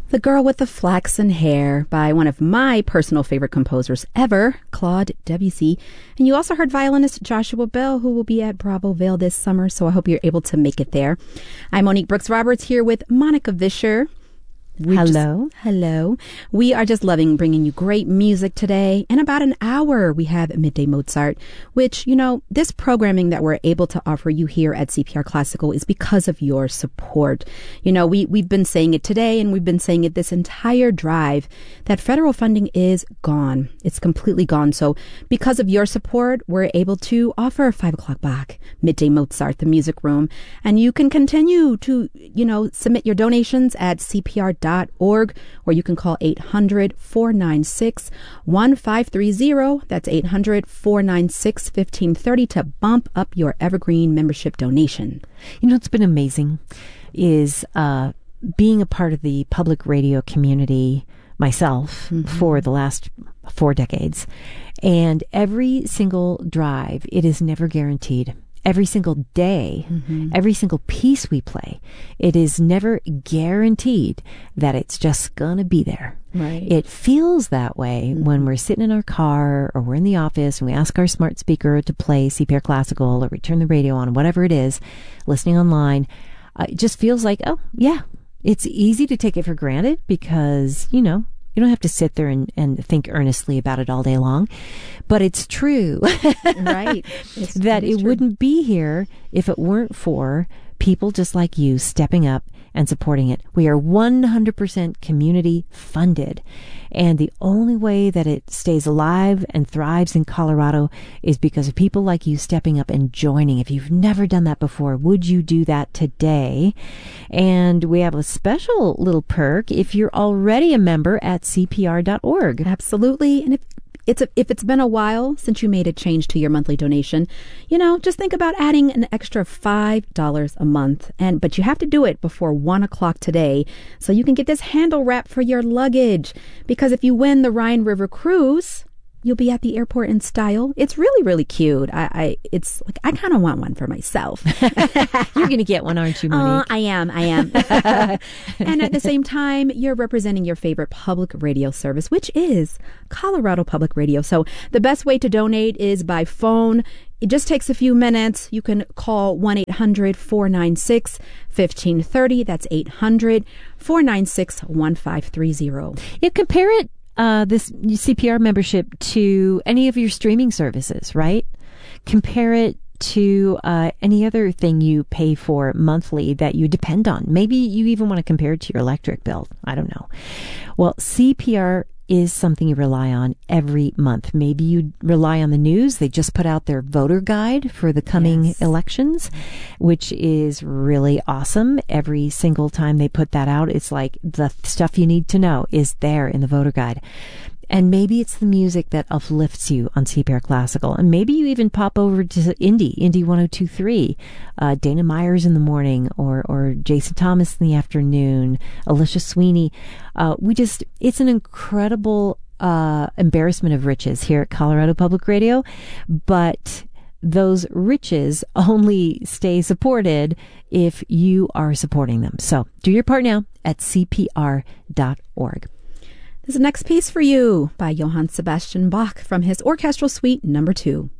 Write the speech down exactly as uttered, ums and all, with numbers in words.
The Girl with the Flaxen Hair by one of my personal favorite composers ever, Claude Debussy. And you also heard violinist Joshua Bell, who will be at Bravo Vale this summer, so I hope you're able to make it there. I'm Monique Brooks-Roberts here with Monica Vischer. We hello. Just, hello. We are just loving bringing you great music today. In about an hour, we have Midday Mozart, which, you know, this programming that we're able to offer you here at C P R Classical is because of your support. You know, we, we've been saying it today and we've been saying it this entire drive that federal funding is gone. It's completely gone. So because of your support, we're able to offer five o'clock back, Midday Mozart, the music room. And you can continue to, you know, submit your donations at C P R dot org, or you can call eight hundred, four nine six, one five three zero. That's eight hundred, four nine six, one five three zero to bump up your evergreen membership donation. You know what's been amazing is uh, being a part of the public radio community myself mm-hmm. for the last four decades. And every single drive, it is never guaranteed. Every single day, mm-hmm. every single piece we play, it is never guaranteed that it's just going to be there. Right. It feels that way mm-hmm. when we're sitting in our car or we're in the office and we ask our smart speaker to play C P R Classical or we turn the radio on, whatever it is, listening online. Uh, it just feels like, oh, yeah, it's easy to take it for granted because, you know, you don't have to sit there and, and think earnestly about it all day long. But it's true. Right. It's, that it true. wouldn't be here if it weren't for people just like you stepping up and supporting it. We are one hundred percent community funded. And the only way that it stays alive and thrives in Colorado is because of people like you stepping up and joining. If you've never done that before, would you do that today? And we have a special little perk if you're already a member at C P R dot org. Absolutely. And if It's a, if it's been a while since you made a change to your monthly donation, you know, just think about adding an extra five dollars a month. And but you have to do it before one o'clock today so you can get this handle wrap for your luggage. Because if you win the Rhine River Cruise, you'll be at the airport in style. It's really, really cute. I, I it's like I kind of want one for myself. You're going to get one, aren't you, Monique? Uh, I am. I am. And at the same time, you're representing your favorite public radio service, which is Colorado Public Radio. So the best way to donate is by phone. It just takes a few minutes. You can call one eight hundred, four nine six, one five three zero. That's eight hundred, four nine six, one five three zero. You compare it. Uh, this C P R membership to any of your streaming services, right? Compare it to uh, any other thing you pay for monthly that you depend on. Maybe you even want to compare it to your electric bill. I don't know. Well, C P R is something you rely on every month. Maybe you rely on the news. They just put out their voter guide for the coming yes. elections, which is really awesome. Every single time they put that out, it's like the stuff you need to know is there in the voter guide. And maybe it's the music that uplifts you on C P R Classical. And maybe you even pop over to Indie, Indie one oh two point three, uh, Dana Myers in the morning, or, or Jason Thomas in the afternoon, Alicia Sweeney. Uh, we just, it's an incredible, uh, embarrassment of riches here at Colorado Public Radio. But those riches only stay supported if you are supporting them. So do your part now at C P R dot org. This is the next piece for you by Johann Sebastian Bach from his Orchestral Suite Number Two.